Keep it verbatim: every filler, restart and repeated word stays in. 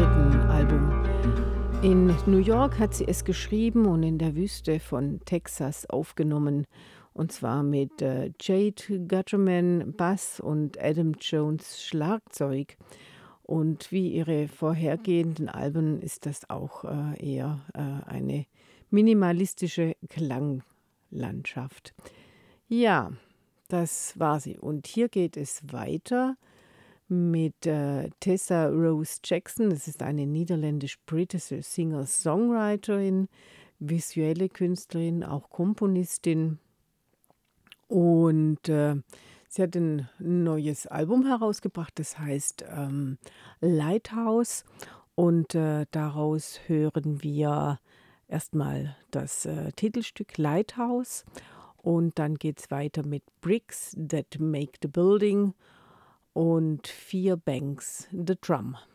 dritten Album. In New York hat sie es geschrieben und in der Wüste von Texas aufgenommen. Und zwar mit äh, Jade Gutterman Bass und Adam Jones Schlagzeug. Und wie ihre vorhergehenden Alben ist das auch äh, eher äh, eine minimalistische Klanglandschaft. Ja, das war sie. Und hier geht es weiter mit äh, Tessa Rose Jackson. Das ist eine niederländisch-britische Singer-Songwriterin, visuelle Künstlerin, auch Komponistin. Und äh, sie hat ein neues Album herausgebracht, das heißt ähm, Lighthouse. Und äh, daraus hören wir erstmal das äh, Titelstück Lighthouse. Und dann geht es weiter mit Bricks That Make the Building und Vier Banks the Drum.